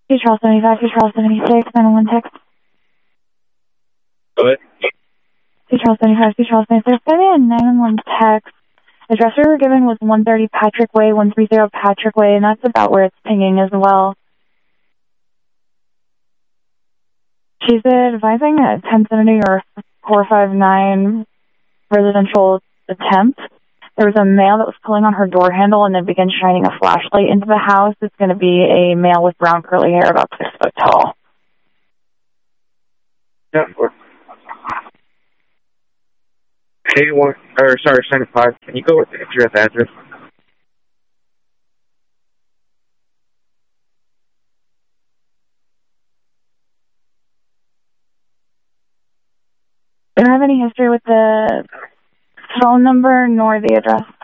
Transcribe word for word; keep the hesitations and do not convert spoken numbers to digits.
two Charles seventy-five, two Charles seventy-six, nine one one text. Go ahead. two Charles seventy-five, two Charles seventy-six, send me a nine one one text. Address we were given was one thirty Patrick Way, one thirty Patrick Way, and that's about where it's pinging as well. She's advising a ten seventy or four five nine residential attempt. There was a male that was pulling on her door handle and then began shining a flashlight into the house. It's going to be a male with brown curly hair, about six foot tall. Yeah. eighty-one, or sorry, seventy-five. Can you go with the address address? Do you have any history with the phone number nor the address?